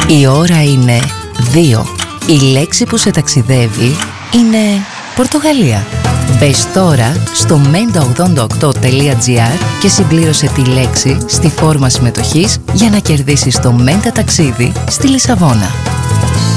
Η ώρα είναι 2. Η λέξη που σε ταξιδεύει είναι Πορτογαλία. Μπες τώρα στο menta88.gr και συμπλήρωσε τη λέξη στη φόρμα συμμετοχής για να κερδίσεις το Menta ταξίδι στη Λισαβόνα.